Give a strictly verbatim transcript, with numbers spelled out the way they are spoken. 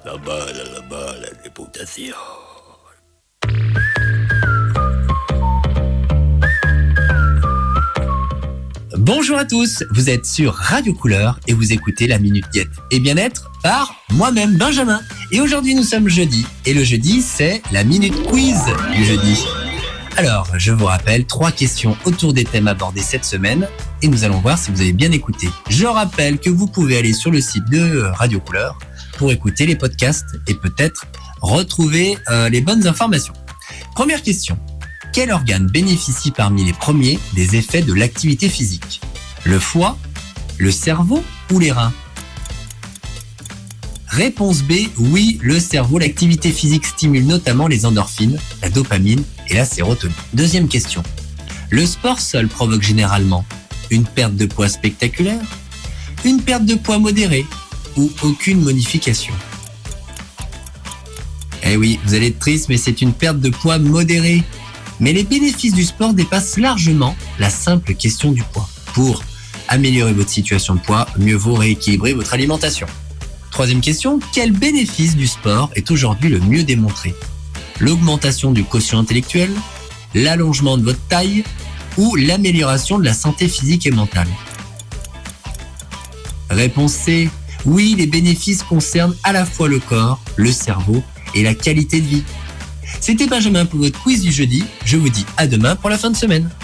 La balle, la balle, la réputation. Bonjour à tous, vous êtes sur Radio Couleur et vous écoutez la Minute Diète et Bien-être par moi-même, Benjamin. Et aujourd'hui nous sommes jeudi et le jeudi c'est la Minute Quiz du jeudi. Alors, je vous rappelle trois questions autour des thèmes abordés cette semaine et nous allons voir si vous avez bien écouté. Je rappelle que vous pouvez aller sur le site de Radio Couleur pour écouter les podcasts et peut-être retrouver euh, les bonnes informations. Première question. Quel organe bénéficie parmi les premiers des effets de l'activité physique ? Le foie, le cerveau ou les reins ? Réponse B, oui, le cerveau. L'activité physique stimule notamment les endorphines, la dopamine et la sérotonine. Deuxième question. Le sport seul provoque généralement une perte de poids spectaculaire, une perte de poids modérée ou aucune modification ? Eh oui, vous allez être triste, mais c'est une perte de poids modérée. Mais les bénéfices du sport dépassent largement la simple question du poids. Pour améliorer votre situation de poids, mieux vaut rééquilibrer votre alimentation. Troisième question, quel bénéfice du sport est aujourd'hui le mieux démontré ? L'augmentation du quotient intellectuel, l'allongement de votre taille ou l'amélioration de la santé physique et mentale ? Réponse C, oui, les bénéfices concernent à la fois le corps, le cerveau et la qualité de vie. C'était Benjamin pour votre quiz du jeudi. Je vous dis à demain pour la fin de semaine.